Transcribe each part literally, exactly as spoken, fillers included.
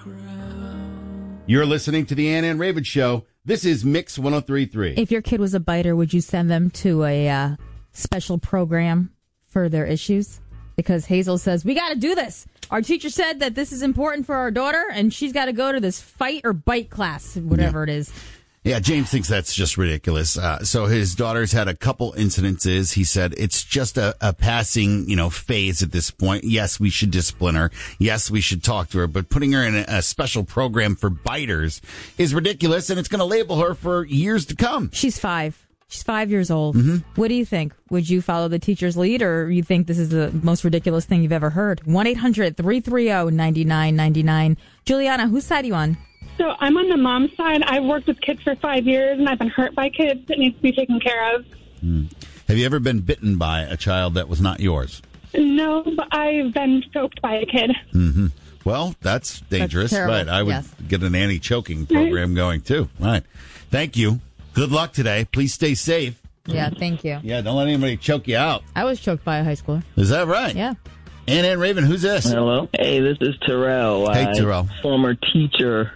You're listening to the Ann and Raven Show. This is Mix one oh three point three. If your kid was a biter, would you send them to a uh, special program for their issues? Because Hazel says, we got to do this. Our teacher said that this is important for our daughter, and she's got to go to this fight or bite class, whatever yeah. it is. Yeah, James thinks that's just ridiculous. Uh, so his daughter's had a couple incidences. He said it's just a, a passing, you know, phase at this point. Yes, we should discipline her. Yes, we should talk to her. But putting her in a, a special program for biters is ridiculous, and it's going to label her for years to come. She's five. She's five years old. Mm-hmm. What do you think? Would you follow the teacher's lead, or you think this is the most ridiculous thing you've ever heard? one eight hundred three three zero nine nine nine nine. Juliana, whose side are you on? So I'm on the mom's side. I've worked with kids for five years, and I've been hurt by kids that need to be taken care of. Hmm. Have you ever been bitten by a child that was not yours? No, but I've been choked by a kid. Mm-hmm. Well, that's dangerous. That's right. I would yes. get an anti-choking program going, too. Right. Thank you. Good luck today. Please stay safe. Yeah, thank you. Yeah, don't let anybody choke you out. I was choked by a high schooler. Is that right? Yeah. Ann and Raven, who's this? Hello. Hey, this is Terrell. Hey, I, Terrell. Former teacher.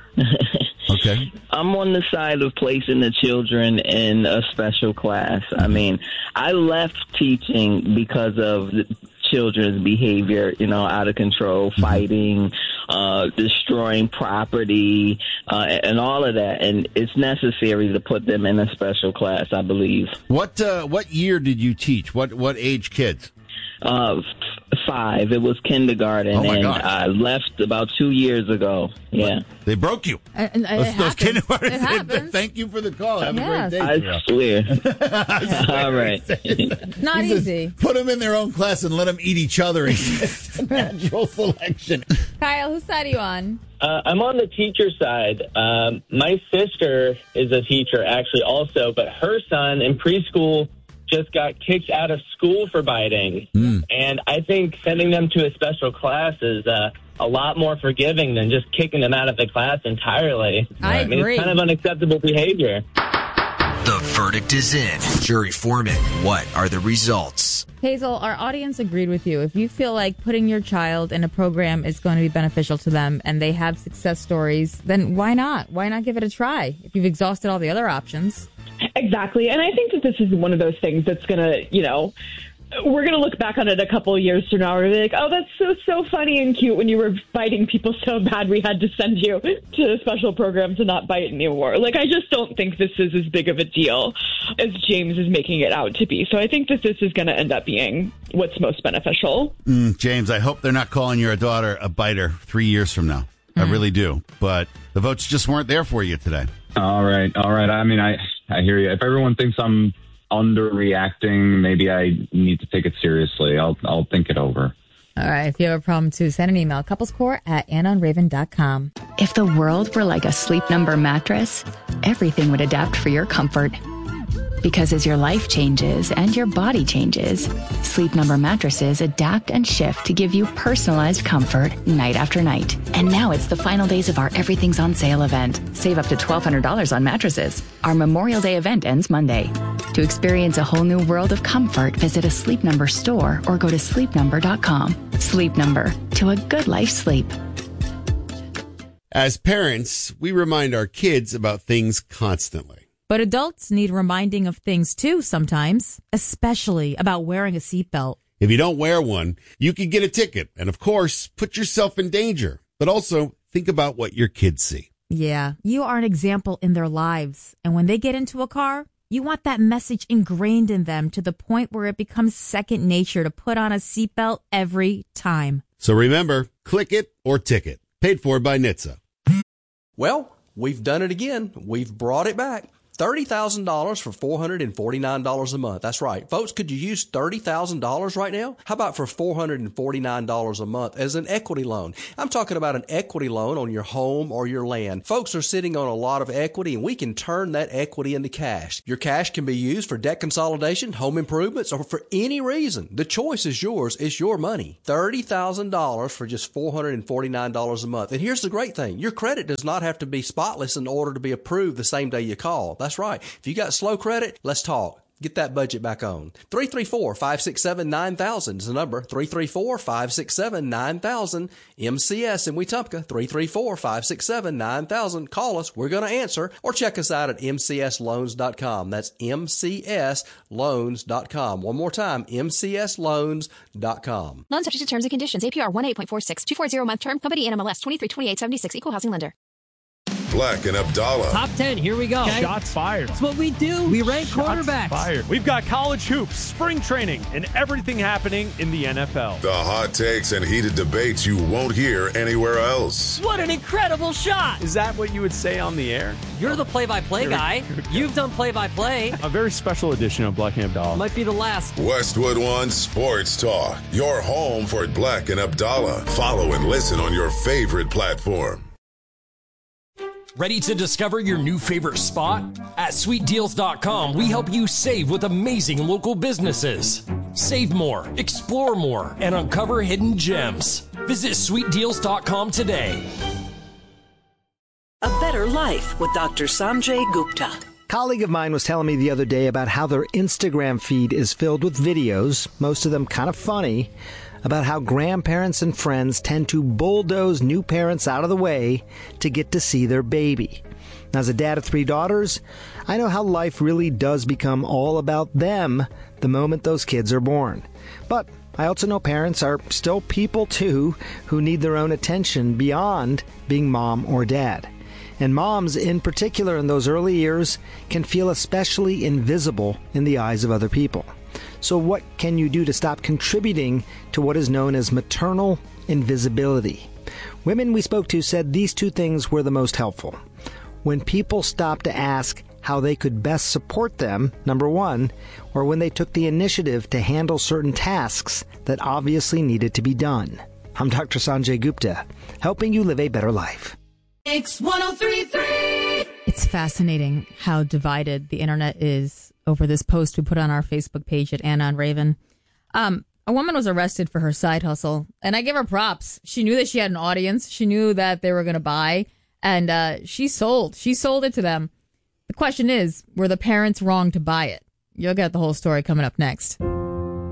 Okay. I'm on the side of placing the children in a special class. I mean, I left teaching because of the children's behavior, you know, out of control, fighting, uh, destroying property, uh, and all of that. And it's necessary to put them in a special class, I believe. What uh, what year did you teach? What what age kids? Uh, f- five. It was kindergarten, oh my and gosh. I left about two years ago. Yeah, they broke you. Uh, and, and those, those kindergarten. It happens. Thank you for the call. Have yes. a great day. I swear. I swear. All right. Not he easy. Says, put them in their own class and let them eat each other. It's natural selection. Kyle, whose side are you on? Uh, I'm on the teacher side. Um, my sister is a teacher, actually, also, but her son in preschool just got kicked out of school for biting. Mm. And I think sending them to a special class is uh, a lot more forgiving than just kicking them out of the class entirely. I I mean, agree. it's kind of unacceptable behavior. The verdict is in. Jury foreman, what are the results? Hazel, our audience agreed with you. If you feel like putting your child in a program is going to be beneficial to them and they have success stories, then why not? Why not give it a try if you've exhausted all the other options? Exactly. And I think that this is one of those things that's going to, you know, we're going to look back on it a couple of years from now and be like, oh, that's so, so funny and cute when you were biting people so bad we had to send you to a special program to not bite anymore. Like, I just don't think this is as big of a deal as James is making it out to be. So I think that this is going to end up being what's most beneficial. Mm, James, I hope they're not calling your daughter a biter three years from now. Mm. I really do. But the votes just weren't there for you today. All right. All right. I mean, I, I hear you. If everyone thinks I'm underreacting, maybe I need to take it seriously. I'll I'll think it over. All right. If you have a problem, too, send an email. couplescore at ann on raven dot com. If the world were like a Sleep Number mattress, everything would adapt for your comfort. Because as your life changes and your body changes, Sleep Number mattresses adapt and shift to give you personalized comfort night after night. And now it's the final days of our Everything's on Sale event. Save up to twelve hundred dollars on mattresses. Our Memorial Day event ends Monday. To experience a whole new world of comfort, visit a Sleep Number store or go to sleep number dot com. Sleep Number, to a good life's sleep. As parents, we remind our kids about things constantly. But adults need reminding of things, too, sometimes, especially about wearing a seatbelt. If you don't wear one, you could get a ticket and, of course, put yourself in danger. But also, think about what your kids see. Yeah, you are an example in their lives. And when they get into a car, you want that message ingrained in them to the point where it becomes second nature to put on a seatbelt every time. So remember, click it or ticket. Paid for by N H T S A. Well, we've done it again. We've brought it back. thirty thousand dollars for four hundred forty-nine dollars a month. That's right. Folks, could you use thirty thousand dollars right now? How about for four hundred forty-nine dollars a month as an equity loan? I'm talking about an equity loan on your home or your land. Folks are sitting on a lot of equity, and we can turn that equity into cash. Your cash can be used for debt consolidation, home improvements, or for any reason. The choice is yours. It's your money. thirty thousand dollars for just four hundred forty-nine dollars a month. And here's the great thing. Your credit does not have to be spotless in order to be approved the same day you call. That's right. If you got slow credit, let's talk. Get that budget back on. three three four, five six seven, nine thousand is the number. three three four, five six seven, nine thousand. M C S in Wetumpka. three three four, five six seven, nine thousand. Call us. We're going to answer. Or check us out at m c s loans dot com. That's m c s loans dot com. One more time, m c s loans dot com. Loan subject to terms and conditions. A P R one eight point four six. two forty month term. Company N M L S twenty-three twenty-eight seventy-six. Equal housing lender. Black and Abdallah. Top ten, here we go. Okay. Shots fired. That's what we do. We rank Shots quarterbacks. Fired. We've got college hoops, spring training, and everything happening in the N F L. The hot takes and heated debates you won't hear anywhere else. What an incredible shot. Is that what you would say on the air? You're the play-by-play guy. You've done play-by-play. A very special edition of Black and Abdallah. Might be the last. Westwood One Sports Talk. Your home for Black and Abdallah. Follow and listen on your favorite platform. Ready to discover your new favorite spot? At sweet deals dot com, we help you save with amazing local businesses. Save more, explore more, and uncover hidden gems. Visit sweet deals dot com today. A Better Life with Doctor Sanjay Gupta. A colleague of mine was telling me the other day about how their Instagram feed is filled with videos, most of them kind of funny, about how grandparents and friends tend to bulldoze new parents out of the way to get to see their baby. As a dad of three daughters, I know how life really does become all about them the moment those kids are born. But I also know parents are still people too who need their own attention beyond being mom or dad. And moms, in particular in those early years, can feel especially invisible in the eyes of other people. So what can you do to stop contributing to what is known as maternal invisibility? Women we spoke to said these two things were the most helpful. When people stopped to ask how they could best support them, number one, or when they took the initiative to handle certain tasks that obviously needed to be done. I'm Doctor Sanjay Gupta, helping you live a better life. It's one oh three point three. It's fascinating how divided the internet is over this post we put on our Facebook page at Anna and Raven. Um, a woman was arrested for her side hustle, and I give her props. She knew that she had an audience. She knew that they were going to buy, and uh, she sold. She sold it to them. The question is, were the parents wrong to buy it? You'll get the whole story coming up next.